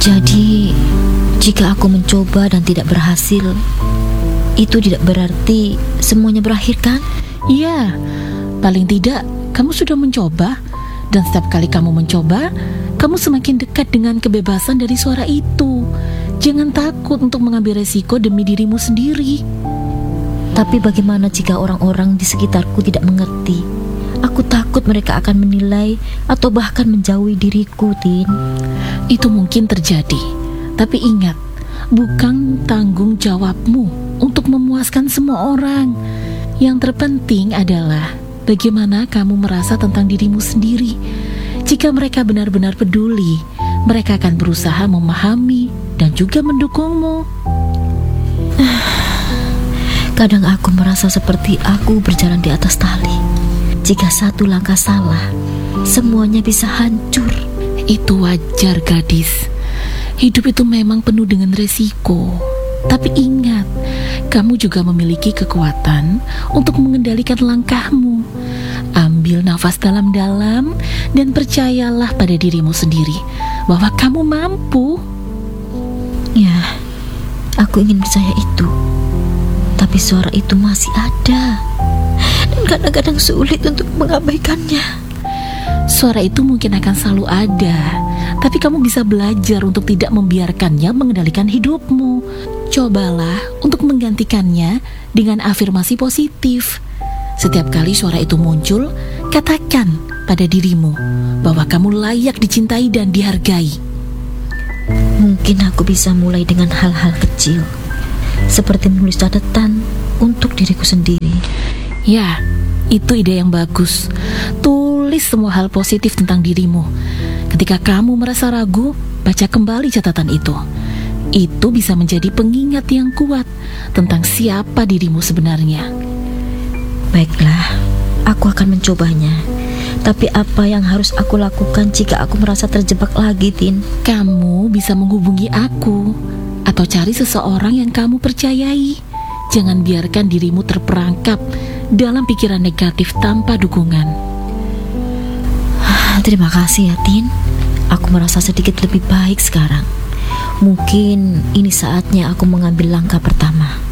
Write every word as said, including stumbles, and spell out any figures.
Jadi, jika aku mencoba dan tidak berhasil, itu tidak berarti semuanya berakhir, kan? Iya, paling tidak kamu sudah mencoba. Dan setiap kali kamu mencoba, kamu semakin dekat dengan kebebasan dari suara itu. Jangan takut untuk mengambil resiko demi dirimu sendiri. Tapi bagaimana jika orang-orang di sekitarku tidak mengerti? Aku takut mereka akan menilai atau bahkan menjauhi diriku, Tin. Itu mungkin terjadi. Tapi ingat, bukan tanggung jawabmu untuk memuaskan semua orang. Yang terpenting adalah bagaimana kamu merasa tentang dirimu sendiri. Jika mereka benar-benar peduli, mereka akan berusaha memahami dan juga mendukungmu. Kadang aku merasa seperti aku berjalan di atas tali. Jika satu langkah salah, semuanya bisa hancur. Itu wajar, gadis. Hidup itu memang penuh dengan resiko. Tapi ingat, kamu juga memiliki kekuatan untuk mengendalikan langkahmu. Ambil nafas dalam-dalam dan percayalah pada dirimu sendiri bahwa kamu mampu. Ya, aku ingin percaya itu. Tapi suara itu masih ada. Dan kadang-kadang sulit untuk mengabaikannya. Suara itu mungkin akan selalu ada, tapi kamu bisa belajar untuk tidak membiarkannya mengendalikan hidupmu. Cobalah untuk menggantikannya dengan afirmasi positif. Setiap kali suara itu muncul, katakan pada dirimu bahwa kamu layak dicintai dan dihargai. Mungkin aku bisa mulai dengan hal-hal kecil, seperti menulis catatan untuk diriku sendiri. Ya, itu ide yang bagus. Tulis semua hal positif tentang dirimu. Ketika kamu merasa ragu, baca kembali catatan itu. Itu bisa menjadi pengingat yang kuat tentang siapa dirimu sebenarnya. Baiklah, aku akan mencobanya. Tapi apa yang harus aku lakukan jika aku merasa terjebak lagi, Tin? Kamu bisa menghubungi aku atau cari seseorang yang kamu percayai. Jangan biarkan dirimu terperangkap dalam pikiran negatif tanpa dukungan. Terima kasih ya, Tin. Aku merasa sedikit lebih baik sekarang. Mungkin ini saatnya aku mengambil langkah pertama.